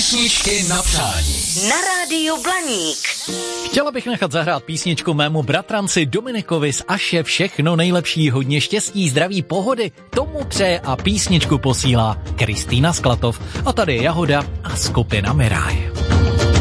Písničky na přání. Na rádiu Blaník. Chtěla bych nechat zahrát písničku mému bratranci Dominikovi z Aše. Všechno nejlepší, hodně štěstí, zdraví, pohody. Tomu přeje a písničku posílá Kristýna Sklatov. A tady je Jahoda a skupina Miraj.